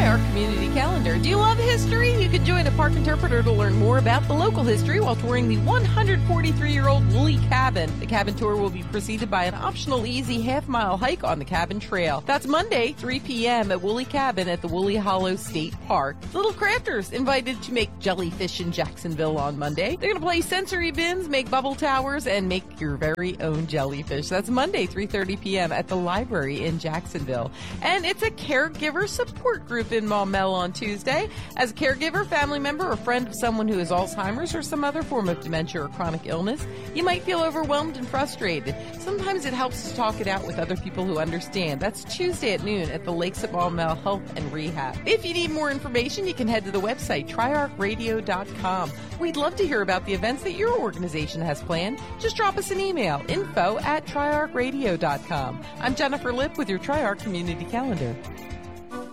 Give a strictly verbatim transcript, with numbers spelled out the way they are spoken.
Tri-Arc Community Calendar. Do you love history? You can join a park interpreter to learn more about the local history while touring the one hundred forty-three-year-old Woolly Cabin. The cabin tour will be preceded by an optional easy half-mile hike on the cabin trail. That's Monday, three p.m. at Woolly Cabin at the Woolly Hollow State Park. Little Crafters invited to make jellyfish in Jacksonville on Monday. They're going to play sensory bins, make bubble towers, and make your very own jellyfish. That's Monday, three thirty p.m. at the library in Jacksonville. And it's a caregiver support group in Maumelle on Tuesday. As a caregiver, family member, or friend of someone who has Alzheimer's or some other form of dementia or chronic illness, you might feel overwhelmed and frustrated. Sometimes it helps to talk it out with other people who understand. That's Tuesday at noon at the Lakes at Maumelle Health and Rehab. If you need more information, you can head to the website, tri arc radio dot com. We'd love to hear about the events that your organization has planned. Just drop us an email, info at tri arc radio dot com. I'm Jennifer Lipp with your Tri-Arc Community Calendar.